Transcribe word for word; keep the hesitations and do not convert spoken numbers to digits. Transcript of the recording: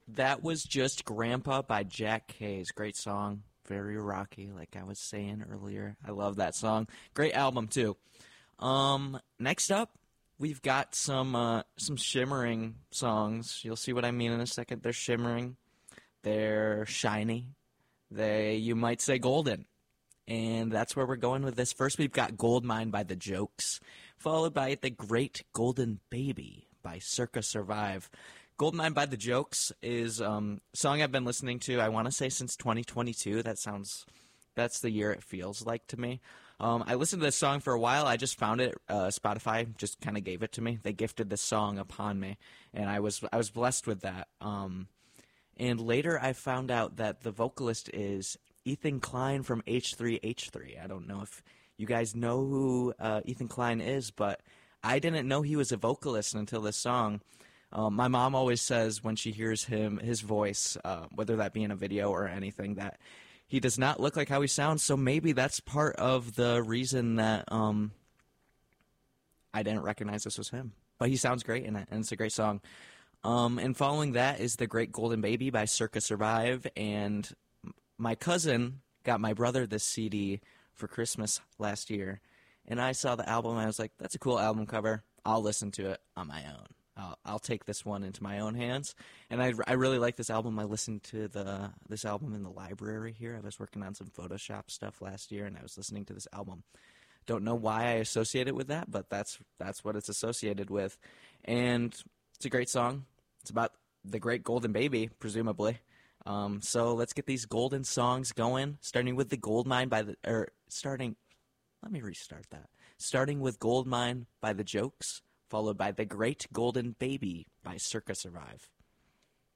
That was just Grandpa by Jack Hayes. Great song. Very rocky, like I was saying earlier. I love that song. Great album, too. Um, next up, we've got some uh, some shimmering songs. You'll see what I mean in a second. They're shimmering. They're shiny. They, you might say, golden. And that's where we're going with this. First, we've got Goldmine by The Jokes, followed by The Great Golden Baby by Circa Survive. Goldmine by The Jokes is um, a song I've been listening to, I want to say, since twenty twenty-two. That sounds, that's the year it feels like to me. Um, I listened to this song for a while. I just found it. Uh, Spotify just kind of gave it to me. They gifted this song upon me, and I was I was blessed with that. Um, and later I found out that the vocalist is Ethan Klein from H three H three. I don't know if you guys know who uh, Ethan Klein is, but I didn't know he was a vocalist until this song. Um, my mom always says when she hears him, his voice, uh, whether that be in a video or anything, that he does not look like how he sounds. So maybe that's part of the reason that um, I didn't recognize this was him. But he sounds great in it, and it's a great song. Um, and following that is The Great Golden Baby by Circa Survive, and my cousin got my brother this C D for Christmas last year, and I saw the album, and I was like, that's a cool album cover. I'll listen to it on my own. I'll, I'll take this one into my own hands. And I, I really like this album. I listened to the this album in the library here. I was working on some Photoshop stuff last year, and I was listening to this album. Don't know why I associate it with that, but that's that's what it's associated with. And it's a great song. It's about the great golden baby, presumably. Um, so let's get these golden songs going, starting with the Goldmine by the, or starting, let me restart that. Starting with Goldmine by The Jokes, followed by The Great Golden Baby by Circa Survive.